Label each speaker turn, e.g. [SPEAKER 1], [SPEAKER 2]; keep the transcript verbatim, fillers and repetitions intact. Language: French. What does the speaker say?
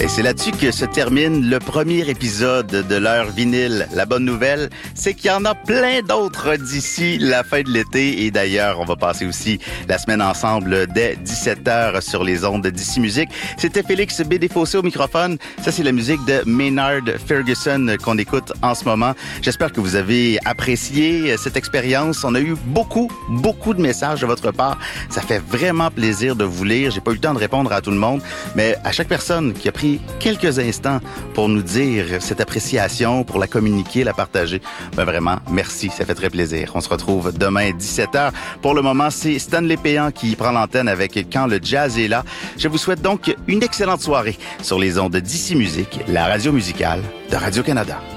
[SPEAKER 1] Et c'est là-dessus que se termine le premier épisode de l'heure vinyle. La bonne nouvelle, c'est qu'il y en a plein d'autres d'ici la fin de l'été. Et d'ailleurs, on va passer aussi la semaine ensemble dès dix-sept heures sur les ondes d'Ici Musique. C'était Félix B. Desfossés au microphone. Ça, c'est la musique de Maynard Ferguson qu'on écoute en ce moment. J'espère que vous avez apprécié cette expérience. On a eu beaucoup, beaucoup de messages de votre part. Ça fait vraiment plaisir de vous lire. J'ai pas eu le temps de répondre à tout le monde, mais à chaque personne qui a pris quelques instants pour nous dire cette appréciation, pour la communiquer, la partager, ben vraiment, merci, ça fait très plaisir. On se retrouve demain à dix-sept heures. Pour le moment, c'est Stanley Péan qui prend l'antenne avec Quand le jazz est là. Je vous souhaite donc une excellente soirée sur les ondes d'Ici Musique, la radio musicale de Radio-Canada.